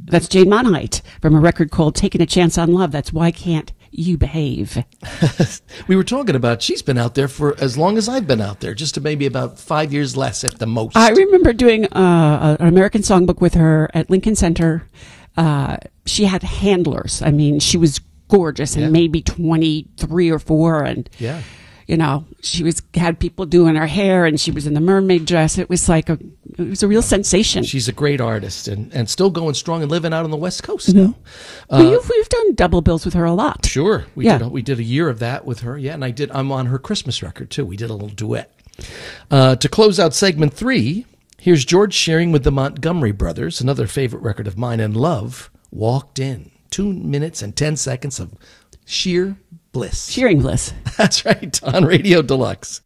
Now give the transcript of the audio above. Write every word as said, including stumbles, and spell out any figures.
That's Jane Monheit from a record called Taking a Chance on Love. That's Why Can't You Behave. We were talking about she's been out there for as long as I've been out there, just to maybe about five years less at the most. I remember doing uh, an American Songbook with her at Lincoln Center. Uh, she had handlers. I mean, she was gorgeous and Yeah. maybe twenty-three or four. And, Yeah. you know, she was had people doing her hair and she was in the mermaid dress. It was like a, it was a real sensation. She's a great artist and, and still going strong and living out on the West Coast now. well, you've, we've done double bills with her a lot. Sure. We Yeah. did we did a year of that with her. Yeah, and I did I'm on her Christmas record too. We did a little duet. Uh, to close out segment three, here's George sharing with the Montgomery Brothers, another favorite record of mine and love, Walked In. Two minutes and ten seconds of sheer bliss. Shearing bliss. That's right, on Radio Deluxe.